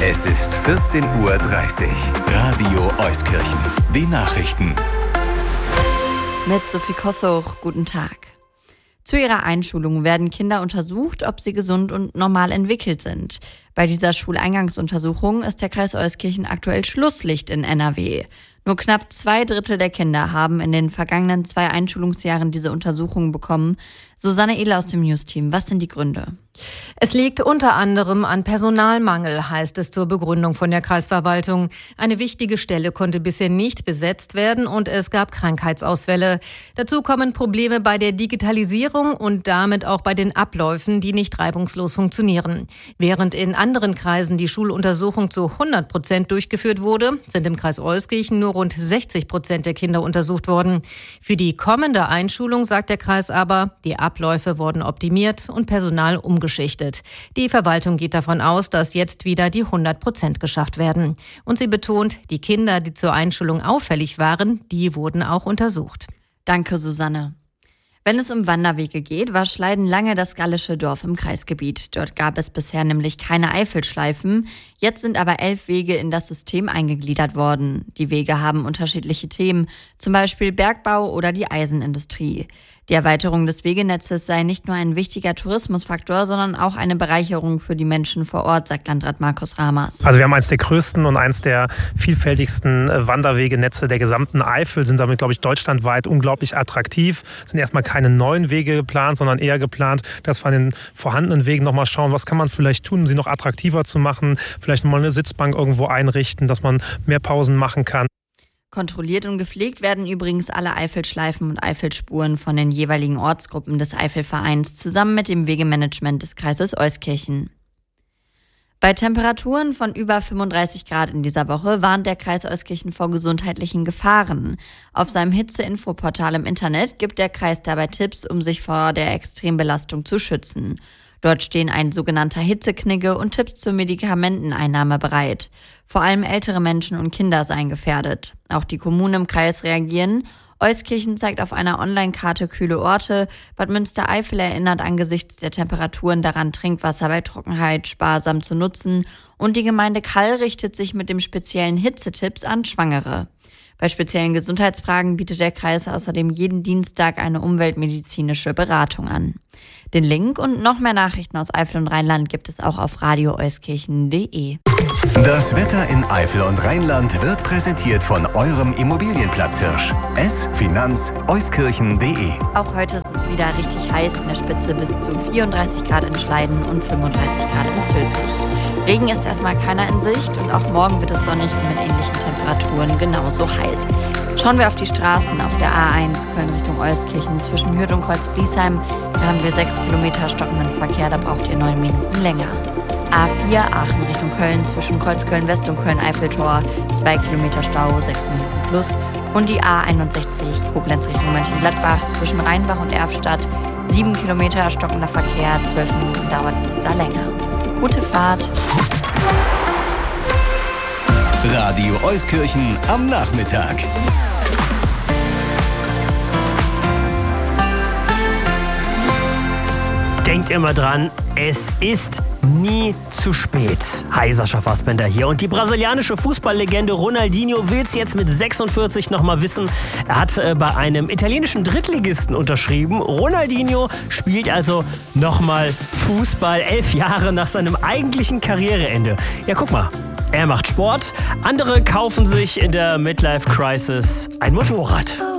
Es ist 14:30 Uhr. Radio Euskirchen. Die Nachrichten. Mit Sophie Kossuch, guten Tag. Zu ihrer Einschulung werden Kinder untersucht, ob sie gesund und normal entwickelt sind. Bei dieser Schuleingangsuntersuchung ist der Kreis Euskirchen aktuell Schlusslicht in NRW. Nur knapp 2/3 der Kinder haben in den vergangenen 2 Einschulungsjahren diese Untersuchung bekommen. Susanne Edler aus dem News-Team, was sind die Gründe? Es liegt unter anderem an Personalmangel, heißt es zur Begründung von der Kreisverwaltung. Eine wichtige Stelle konnte bisher nicht besetzt werden und es gab Krankheitsausfälle. Dazu kommen Probleme bei der Digitalisierung und damit auch bei den Abläufen, die nicht reibungslos funktionieren. Während in anderen Kreisen die Schuluntersuchung zu 100% durchgeführt wurde, sind im Kreis Euskirchen nur rund 60% der Kinder untersucht worden. Für die kommende Einschulung sagt der Kreis aber, die Abläufe wurden optimiert und Personal umgeschichtet. Die Verwaltung geht davon aus, dass jetzt wieder die 100% geschafft werden. Und sie betont, die Kinder, die zur Einschulung auffällig waren, die wurden auch untersucht. Danke, Susanne. Wenn es um Wanderwege geht, war Schleiden lange das gallische Dorf im Kreisgebiet. Dort gab es bisher nämlich keine Eifelschleifen. Jetzt sind aber 11 Wege in das System eingegliedert worden. Die Wege haben unterschiedliche Themen, zum Beispiel Bergbau oder die Eisenindustrie. Die Erweiterung des Wegenetzes sei nicht nur ein wichtiger Tourismusfaktor, sondern auch eine Bereicherung für die Menschen vor Ort, sagt Landrat Markus Ramers. Also wir haben eines der größten und eines der vielfältigsten Wanderwegenetze der gesamten Eifel, sind damit, glaube ich, deutschlandweit unglaublich attraktiv. Es sind erstmal keine neuen Wege geplant, sondern eher geplant, dass wir an den vorhandenen Wegen nochmal schauen, was kann man vielleicht tun, um sie noch attraktiver zu machen, vielleicht nochmal eine Sitzbank irgendwo einrichten, dass man mehr Pausen machen kann. Kontrolliert und gepflegt werden übrigens alle Eifelschleifen und Eifelspuren von den jeweiligen Ortsgruppen des Eifelvereins zusammen mit dem Wegemanagement des Kreises Euskirchen. Bei Temperaturen von über 35 Grad in dieser Woche warnt der Kreis Euskirchen vor gesundheitlichen Gefahren. Auf seinem Hitze-Info-Portal im Internet gibt der Kreis dabei Tipps, um sich vor der Extrembelastung zu schützen. Dort stehen ein sogenannter Hitzeknigge und Tipps zur Medikamenteneinnahme bereit. Vor allem ältere Menschen und Kinder seien gefährdet. Auch die Kommunen im Kreis reagieren. Euskirchen zeigt auf einer Online-Karte kühle Orte. Bad Münstereifel erinnert angesichts der Temperaturen daran, Trinkwasser bei Trockenheit sparsam zu nutzen. Und die Gemeinde Kall richtet sich mit dem speziellen Hitzetipps an Schwangere. Bei speziellen Gesundheitsfragen bietet der Kreis außerdem jeden Dienstag eine umweltmedizinische Beratung an. Den Link und noch mehr Nachrichten aus Eifel und Rheinland gibt es auch auf radioeuskirchen.de. Das Wetter in Eifel und Rheinland wird präsentiert von eurem Immobilienplatzhirsch. Finanz-euskirchen.de. Auch heute ist es wieder richtig heiß, in der Spitze bis zu 34 Grad in Schleiden und 35 Grad in Zülpich. Regen ist erstmal keiner in Sicht und auch morgen wird es sonnig und mit ähnlichen Temperaturen genauso heiß. Schauen wir auf die Straßen auf der A1 Köln Richtung Euskirchen zwischen Hürth und Kreuz-Bliesheim. Da haben wir 6 Kilometer stockenden Verkehr, da braucht ihr 9 Minuten länger. A4 Aachen Richtung Köln zwischen Kreuzköln West und Köln-Eiffeltor 2 Kilometer Stau, 6 Minuten plus. Und die A61 Koblenz Richtung Mönchengladbach zwischen Rheinbach und Erfstadt 7 Kilometer stockender Verkehr, 12 Minuten dauert es da länger. Gute Fahrt. Radio Euskirchen am Nachmittag. Denkt immer dran, es ist nie zu spät. Hi, Sascha Fassbender hier. Und die brasilianische Fußballlegende Ronaldinho will es jetzt mit 46 nochmal wissen. Er hat bei einem italienischen Drittligisten unterschrieben. Ronaldinho spielt also nochmal Fußball 11 Jahre nach seinem eigentlichen Karriereende. Ja, guck mal. Er macht Sport, andere kaufen sich in der Midlife-Crisis ein Motorrad.